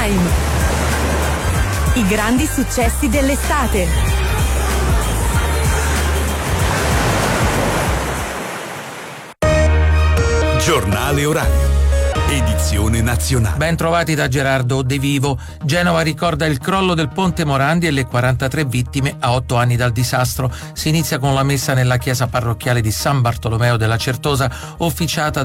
Time. I grandi successi dell'estate. Giornale orario. Edizione nazionale. Ben trovati da Gerardo De Vivo. Genova ricorda il crollo del ponte Morandi e le 43 vittime a 8 anni dal disastro. Si inizia con la messa nella chiesa parrocchiale di San Bartolomeo della Certosa, officiata